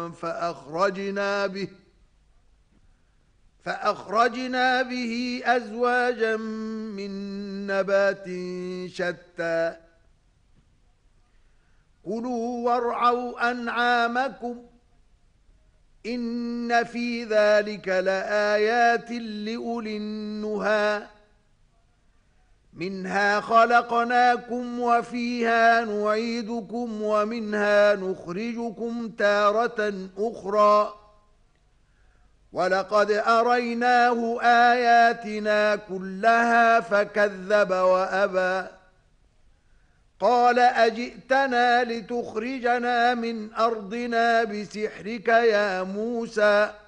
فأخرجنا به أزواجا من نبات شتى كلوا وارعوا أنعامكم إن في ذلك لآيات لأولي النهى منها خلقناكم وفيها نعيدكم ومنها نخرجكم تارة أخرى ولقد أريناه آياتنا كلها فكذب وأبى قال أجئتنا لتخرجنا من أرضنا بسحرك يا موسى